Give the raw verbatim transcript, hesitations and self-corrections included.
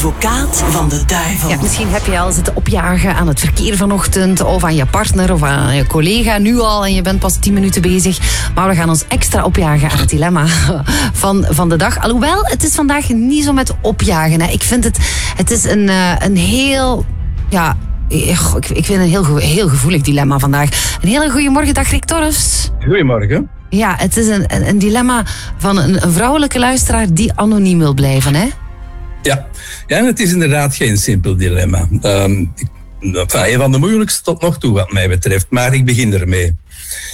advocaat van de duivel. Ja, misschien heb je al zitten opjagen aan het verkeer vanochtend of aan je partner of aan je collega nu al en je bent pas tien minuten bezig. Maar we gaan ons extra opjagen aan het dilemma van, van de dag. Alhoewel, het is vandaag niet zo met opjagen. Hè. Ik vind het, het is een, uh, een heel... Ja, ik, ik vind een heel, heel gevoelig dilemma vandaag. Een hele goede morgen, dag Rick Torfs. Goedemorgen. Ja, het is een, een, een dilemma van een, een vrouwelijke luisteraar die anoniem wil blijven, hè? Ja. ja, en het is inderdaad geen simpel dilemma. Um, ik, enfin, een van de moeilijkste tot nog toe wat mij betreft, maar ik begin ermee.